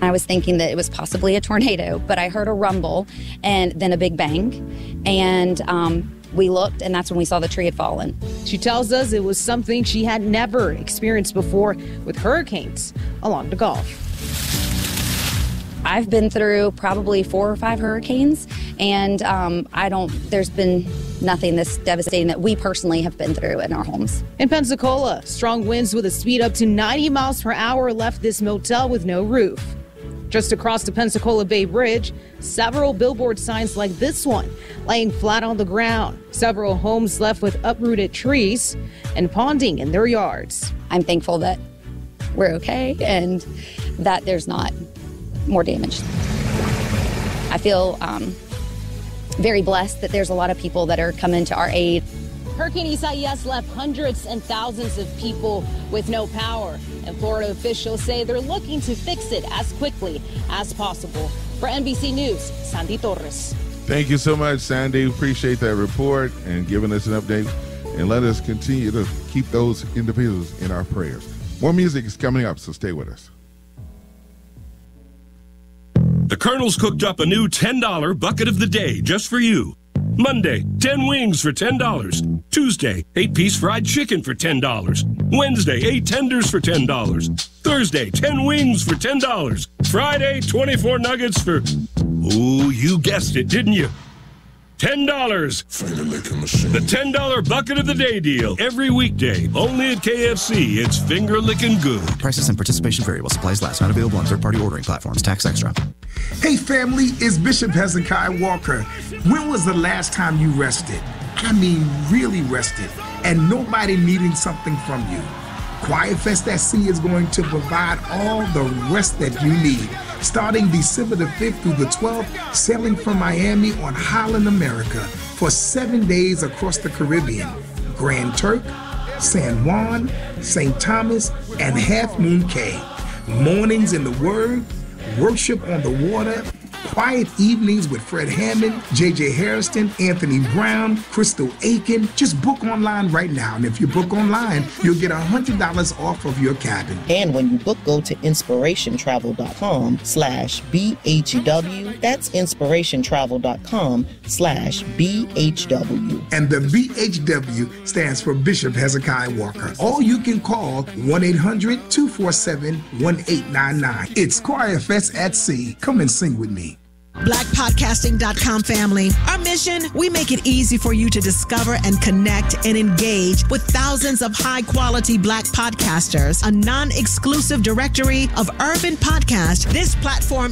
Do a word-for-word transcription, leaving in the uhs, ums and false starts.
I was thinking that it was possibly a tornado, but I heard a rumble and then a big bang. And um, we looked, and that's when we saw the tree had fallen. She tells us it was something she had never experienced before with hurricanes along the Gulf. I've been through probably four or five hurricanes, and um, I don't, there's been nothing this devastating that we personally have been through in our homes. In Pensacola, strong winds with a speed up to ninety miles per hour left this motel with no roof. Just across the Pensacola Bay Bridge, several billboard signs like this one laying flat on the ground. Several homes left with uprooted trees and ponding in their yards. I'm thankful that we're okay and that there's not more damage. I feel um, very blessed that there's a lot of people that are coming to our aid. Hurricane Isaias left hundreds and thousands of people with no power, and Florida officials say they're looking to fix it as quickly as possible. For N B C News, Sandy Torres. Thank you so much, Sandy. Appreciate that report and giving us an update. And let us continue to keep those individuals in our prayers. More music is coming up, so stay with us. The Colonel's cooked up a new ten dollar bucket of the day just for you. Monday, ten wings for ten dollars. Tuesday, eight piece fried chicken for ten dollars. Wednesday, eight tenders for ten dollars. Thursday, ten wings for ten dollars. Friday, twenty-four nuggets for, ooh, you guessed it, didn't you? ten dollars. The ten dollar bucket of the day deal. Every weekday, only at K F C. It's finger licking good. Prices and participation vary while supplies last. Not available on third-party ordering platforms. Tax extra. Hey family, it's Bishop Hezekiah Walker. When was the last time you rested? I mean really rested, and nobody needing something from you. Choir Fest at Sea is going to provide all the rest that you need. Starting December the fifth through the twelfth, sailing from Miami on Highland America for seven days across the Caribbean, Grand Turk, San Juan, Saint Thomas, and Half Moon Cay. Mornings in the Word, worship on the water, quiet evenings with Fred Hammond, J J Harrison, Anthony Brown, Crystal Aiken. Just book online right now. And if you book online, you'll get one hundred dollars off of your cabin. And when you book, go to inspirationtravel.com slash BHW. That's inspirationtravel.com slash BHW. And the B H W stands for Bishop Hezekiah Walker. Or you can call one eight hundred, two four seven, one eight nine nine. It's Choir Fest at Sea. Come and sing with me. black podcasting dot com family. Our mission, we make it easy for you to discover and connect and engage with thousands of high-quality Black podcasters, a non-exclusive directory of urban podcasts. This platform